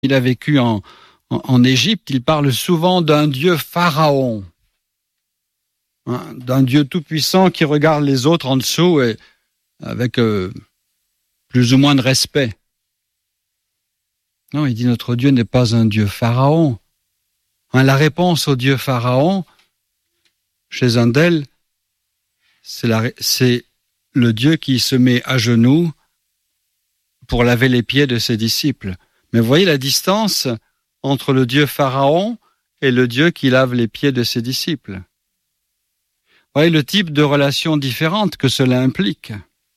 il a vécu en Égypte, il parle souvent d'un Dieu pharaon, hein, d'un Dieu tout-puissant qui regarde les autres en dessous et avec plus ou moins de respect. Non, il dit notre Dieu n'est pas un Dieu pharaon. Hein, la réponse au Dieu pharaon, chez Zundel, c'est le Dieu qui se met à genoux pour laver les pieds de ses disciples. Mais vous voyez la distance entre le Dieu pharaon et le Dieu qui lave les pieds de ses disciples. Vous voyez le type de relation différente que cela implique.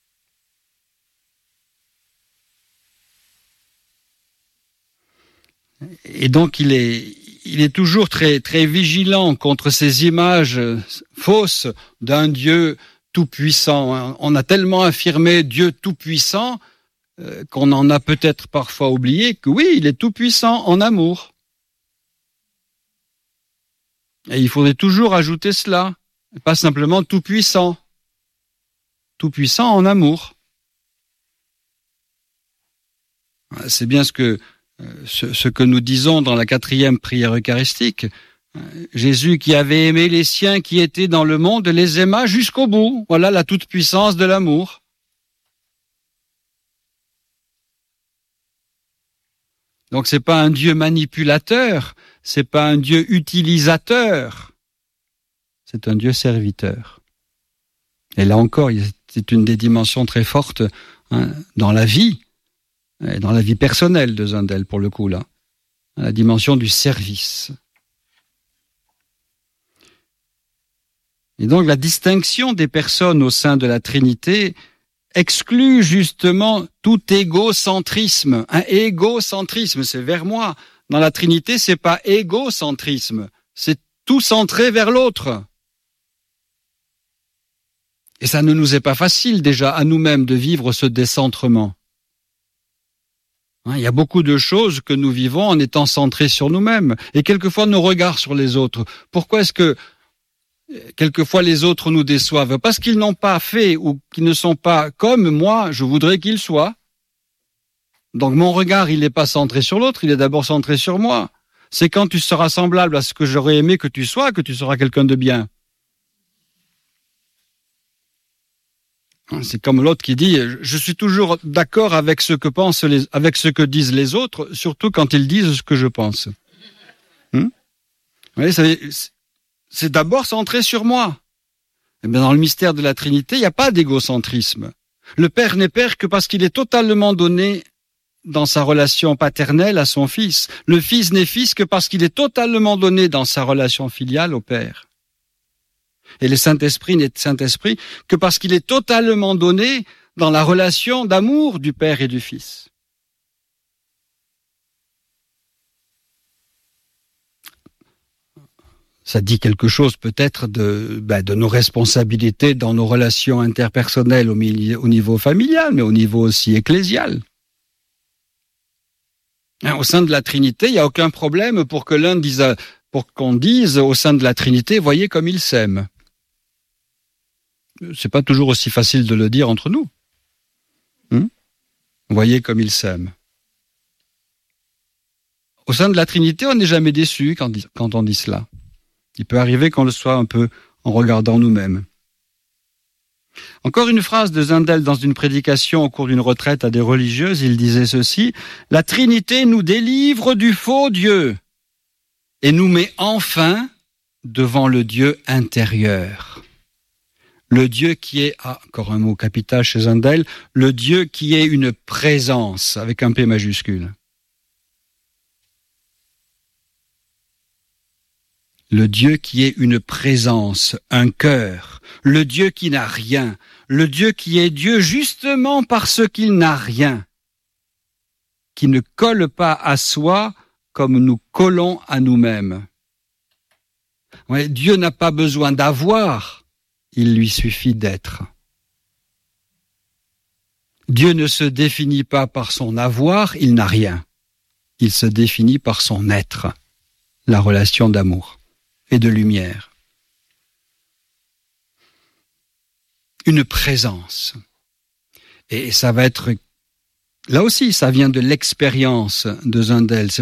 Et donc il est toujours très, très vigilant contre ces images fausses d'un Dieu tout-puissant. On a tellement affirmé Dieu tout-puissant qu'on en a peut-être parfois oublié que oui, il est tout-puissant en amour. Et il faudrait toujours ajouter cela, pas simplement tout-puissant. Tout-puissant en amour. C'est bien ce que nous disons dans la 4e prière eucharistique. Jésus qui avait aimé les siens qui étaient dans le monde les aima jusqu'au bout. Voilà la toute-puissance de l'amour. Donc c'est pas un Dieu manipulateur, c'est pas un Dieu utilisateur, c'est un Dieu serviteur. Et là encore, c'est une des dimensions très fortes dans la vie personnelle de Zundel pour le coup là, la dimension du service. Et donc la distinction des personnes au sein de la Trinité exclut justement tout égocentrisme. Un égocentrisme, c'est vers moi. Dans la Trinité, c'est pas égocentrisme, c'est tout centré vers l'autre. Et ça ne nous est pas facile déjà à nous-mêmes de vivre ce décentrement. Il y a beaucoup de choses que nous vivons en étant centrés sur nous-mêmes et quelquefois nos regards sur les autres. Pourquoi est-ce que quelquefois les autres nous déçoivent? Parce qu'ils n'ont pas fait ou qu'ils ne sont pas comme moi, je voudrais qu'ils soient. Donc mon regard, il n'est pas centré sur l'autre, il est d'abord centré sur moi. C'est quand tu seras semblable à ce que j'aurais aimé que tu sois, que tu seras quelqu'un de bien. C'est comme l'autre qui dit, je suis toujours d'accord avec ce que disent les autres, surtout quand ils disent ce que je pense. Vous voyez, c'est d'abord centré sur moi. Et bien dans le mystère de la Trinité, il n'y a pas d'égocentrisme. Le Père n'est Père que parce qu'il est totalement donné dans sa relation paternelle à son Fils. Le Fils n'est Fils que parce qu'il est totalement donné dans sa relation filiale au Père. Et le Saint-Esprit n'est Saint-Esprit que parce qu'il est totalement donné dans la relation d'amour du Père et du Fils. Ça dit quelque chose peut-être de nos responsabilités dans nos relations interpersonnelles au niveau familial, mais au niveau aussi ecclésial. Au sein de la Trinité, il n'y a aucun problème pour qu'on dise au sein de la Trinité, voyez comme ils s'aiment. C'est pas toujours aussi facile de le dire entre nous. Voyez comme ils s'aiment. Au sein de la Trinité, on n'est jamais déçu quand on dit cela. Il peut arriver qu'on le soit un peu en regardant nous-mêmes. Encore une phrase de Zundel dans une prédication au cours d'une retraite à des religieuses, il disait ceci: « La Trinité nous délivre du faux Dieu et nous met enfin devant le Dieu intérieur. » Le Dieu qui est, encore un mot capital chez Zundel, le Dieu qui est une présence avec un P majuscule. Le Dieu qui est une présence, un cœur, le Dieu qui n'a rien, le Dieu qui est Dieu justement parce qu'il n'a rien, qui ne colle pas à soi comme nous collons à nous-mêmes. Ouais, Dieu n'a pas besoin d'avoir, il lui suffit d'être. Dieu ne se définit pas par son avoir, il n'a rien. Il se définit par son être, la relation d'amour et de lumière. Une présence. Et ça va être Là aussi, ça vient de l'expérience de Zundel.